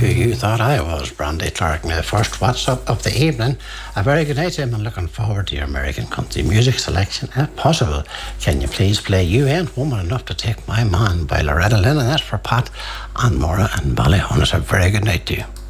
who you thought I was, Brandy Clark. My first WhatsApp of the evening. A very good night, Tim, and looking forward to your American country music selection. If possible, can you please play You Ain't Woman Enough to Take My Man by Loretta Lynn, and that's for Pat and Maura and Ballyhon. It's a very good night to you.